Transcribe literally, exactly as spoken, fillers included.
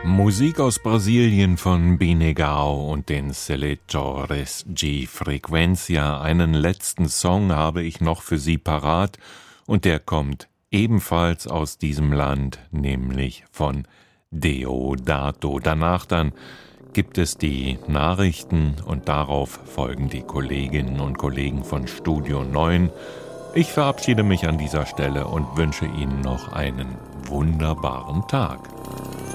Musik aus Brasilien von Binegao und den Seletores de Frequência. Einen letzten Song habe ich noch für Sie parat und der kommt ebenfalls aus diesem Land, nämlich von Deodato. Danach dann gibt es die Nachrichten und darauf folgen die Kolleginnen und Kollegen von Studio neun. Ich verabschiede mich an dieser Stelle und wünsche Ihnen noch einen wunderbaren Tag.